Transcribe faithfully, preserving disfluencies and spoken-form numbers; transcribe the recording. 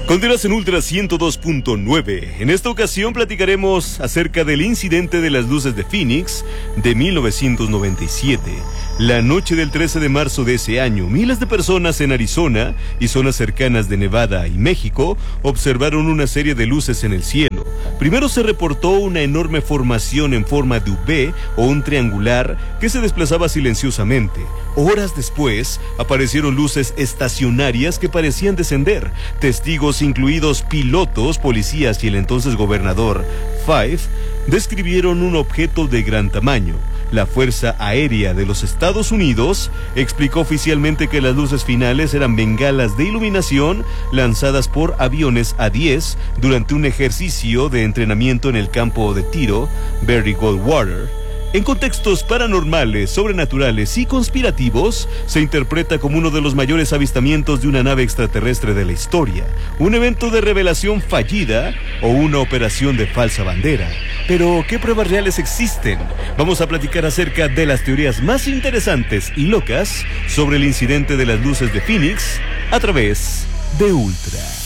Continúas en Ultra ciento dos punto nueve. En esta ocasión platicaremos acerca del incidente de las luces de Phoenix de mil novecientos noventa y siete. La noche del trece de marzo de ese año, miles de personas en Arizona y zonas cercanas de Nevada y México observaron una serie de luces en el cielo. Primero se reportó una enorme formación en forma de V o un triangular que se desplazaba silenciosamente. Horas después, aparecieron luces estacionarias que parecían descender. Testigos, incluidos pilotos, policías y el entonces gobernador Fife, describieron un objeto de gran tamaño. La Fuerza Aérea de los Estados Unidos explicó oficialmente que las luces finales eran bengalas de iluminación lanzadas por aviones A diez durante un ejercicio de entrenamiento en el campo de tiro Barry Goldwater. En contextos paranormales, sobrenaturales y conspirativos, se interpreta como uno de los mayores avistamientos de una nave extraterrestre de la historia, un evento de revelación fallida o una operación de falsa bandera. Pero, ¿qué pruebas reales existen? Vamos a platicar acerca de las teorías más interesantes y locas sobre el incidente de las luces de Phoenix a través de Ultra.